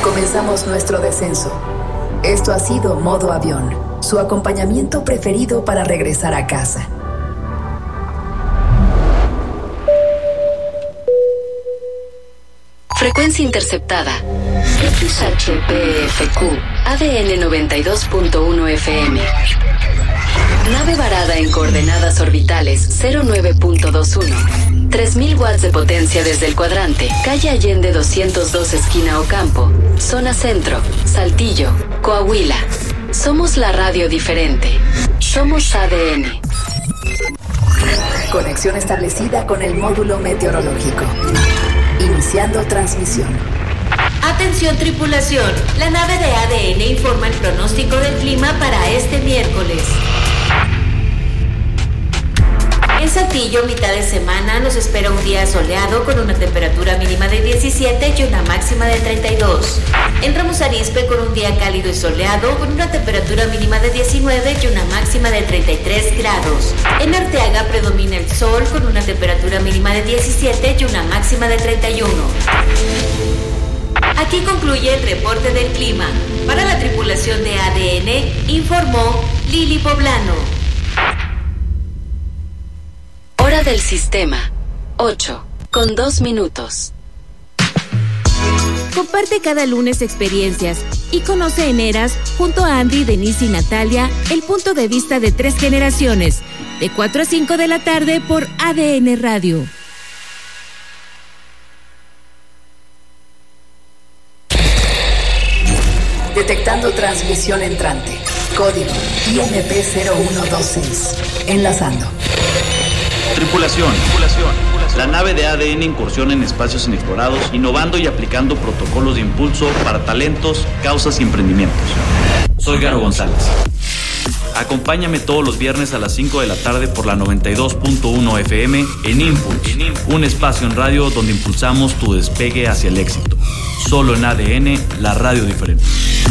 Comenzamos nuestro descenso. Esto ha sido Modo Avión, su acompañamiento preferido para regresar a casa. Frecuencia interceptada. XHPFQ, ADN 92.1 FM. Nave varada en coordenadas orbitales 09.21. 3000 watts de potencia desde el cuadrante. Calle Allende 202 esquina Ocampo. Zona Centro, Saltillo, Coahuila. Somos la radio diferente. Somos ADN. Conexión establecida con el módulo meteorológico. Iniciando transmisión. Atención tripulación, la nave de ADN informa el pronóstico del clima para este miércoles. En Saltillo, mitad de semana, nos espera un día soleado con una temperatura mínima de 17 y una máxima de 32. En Ramos Arizpe, con un día cálido y soleado con una temperatura mínima de 19 y una máxima de 33 grados. En Arteaga predomina el sol con una temperatura mínima de 17 y una máxima de 31. Aquí concluye el reporte del clima. Para la tripulación de ADN, informó Lili Poblano. Hora del sistema, 8:02. Comparte cada lunes experiencias y conoce en Eras, junto a Andy, Denise y Natalia, el punto de vista de 3 generaciones, de 4 a 5 de la tarde por ADN Radio. Detectando transmisión entrante. Código IMP0126. Enlazando. Tripulación. La nave de ADN incursiona en espacios inexplorados, innovando y aplicando protocolos de impulso para talentos, causas y emprendimientos. Soy Garo González. Acompáñame todos los viernes a las 5 de la tarde por la 92.1 FM en Impulse, un espacio en radio donde impulsamos tu despegue hacia el éxito. Solo en ADN, la radio diferente.